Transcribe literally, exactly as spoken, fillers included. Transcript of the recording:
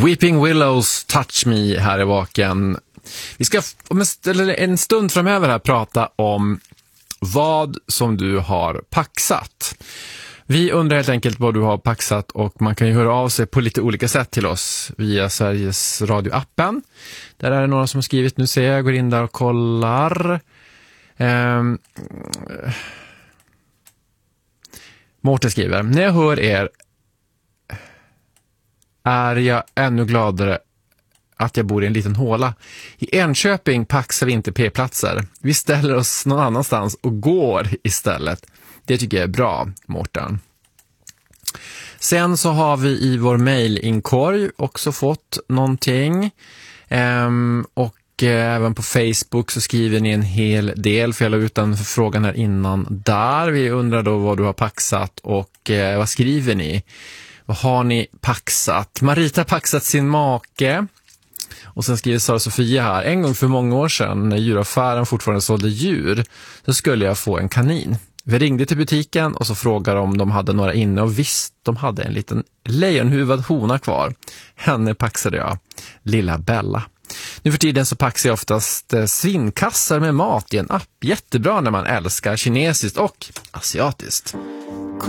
Weeping Willows, Touch Me här i Vaken. Vi ska om en, en stund framöver här prata om vad som du har paxat. Vi undrar helt enkelt vad du har paxat, och man kan ju höra av sig på lite olika sätt till oss via Sveriges Radio-appen. Där är det några som har skrivit, nu ser jag, jag går in där och kollar. Um, Mårten skriver, när jag hör er är jag ännu gladare att jag bor i en liten håla. I Enköping paxar vi inte p-platser. Vi ställer oss någon annanstans och går istället. Det tycker jag är bra, Mårten. Sen så har vi i vår mailinkorg också fått någonting. Ehm, och eh, även på Facebook så skriver ni en hel del. För jag la ut den frågan här innan där. Vi undrar då vad du har paxat och eh, vad skriver ni? Vad har ni paxat? Marita har paxat sin make. Och sen skriver Sara Sofia här. En gång för många år sedan när djuraffären fortfarande sålde djur, så skulle jag få en kanin. Vi ringde till butiken och så frågade om de hade några inne, och visst, de hade en liten lejonhuvad hona kvar. Henne paxade jag. Lilla Bella. Nu för tiden så paxar jag oftast svinkassar med mat i en app. Jättebra när man älskar kinesiskt och asiatiskt.